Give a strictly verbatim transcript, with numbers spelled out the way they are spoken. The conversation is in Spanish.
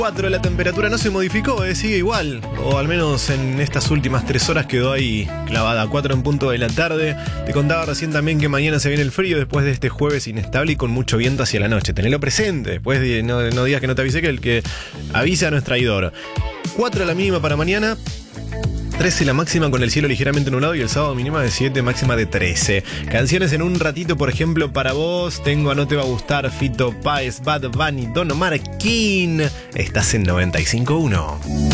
cuatro, la temperatura no se modificó, eh, sigue igual, o al menos en estas últimas tres horas quedó ahí clavada, cuatro en punto de la tarde. Te contaba recién también que mañana se viene el frío después de este jueves inestable y con mucho viento hacia la noche. Tenelo presente, después de, no, no digas que no te avisé, que el que avisa no es traidor. cuatro la mínima para mañana, trece la máxima con el cielo ligeramente nublado y el sábado mínima de siete, máxima de trece. Canciones en un ratito, por ejemplo, para vos. Tengo a No Te Va a Gustar, Fito Páez, Bad Bunny, Don Omar, King. Estás en noventa y cinco punto uno.